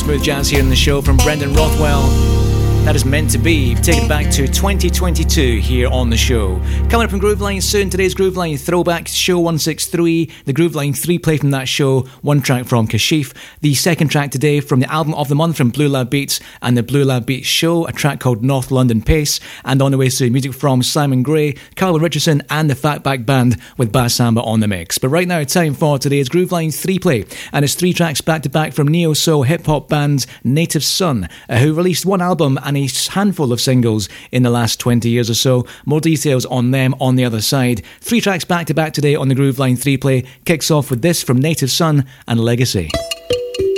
smooth jazz here in the show from Brendan Rothwell. That is meant to be. Take it back to 2022 here on the show. Coming up on Grooveline soon, today's Grooveline throwback, show 163. The Grooveline 3 play from that show, one track from Kashif. The second track today from the album of the month from Blue Lab Beats and the Blue Lab Beats show, a track called North London Pace. And on the way to music from Simon Gray, Carl Richardson and the Fatback Band with Bass Samba on the mix. But right now, time for today's Grooveline 3 play. And it's 3 tracks back to back from neo-soul hip-hop band Native Son, who released one album and a handful of singles in the last 20 years or so. More details on them on the other side. 3 tracks back to back today on the Grooveline 3 play. Kicks off with this from Native Son and Legacy.